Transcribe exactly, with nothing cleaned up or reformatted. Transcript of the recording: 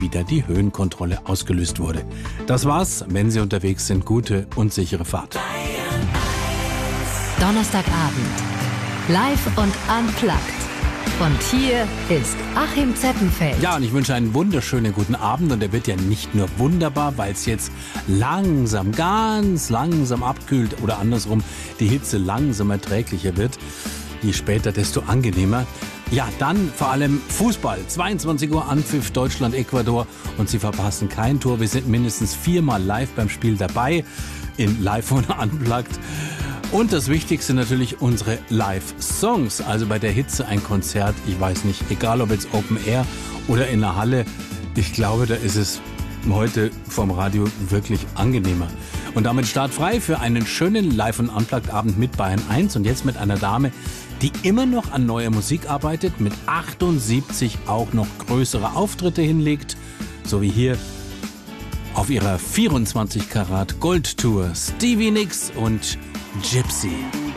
wieder die Höhenkontrolle ausgelöst wurde. Das war's. Wenn Sie unterwegs sind, gute und sichere Fahrt. Donnerstagabend. Live und unplugged. Und hier ist Achim Zeppenfeld. Ja, und ich wünsche einen wunderschönen guten Abend. Und der wird ja nicht nur wunderbar, weil es jetzt langsam, ganz langsam abkühlt oder andersrum die Hitze langsam erträglicher wird. Je später, desto angenehmer. Ja, dann vor allem Fußball. zweiundzwanzig Uhr Anpfiff Deutschland, Ecuador. Und Sie verpassen kein Tor. Wir sind mindestens viermal live beim Spiel dabei. In Live und Unplugged. Und das Wichtigste natürlich unsere Live-Songs. Also bei der Hitze ein Konzert, ich weiß nicht, egal ob jetzt Open Air oder in der Halle. Ich glaube, da ist es heute vom Radio wirklich angenehmer. Und damit startfrei für einen schönen Live- und Unplugged-Abend mit Bayern eins. Und jetzt mit einer Dame, die immer noch an neuer Musik arbeitet, mit achtundsiebzig auch noch größere Auftritte hinlegt. So wie hier auf ihrer vierundzwanzig Karat Gold Tour Stevie Nicks und Gypsy.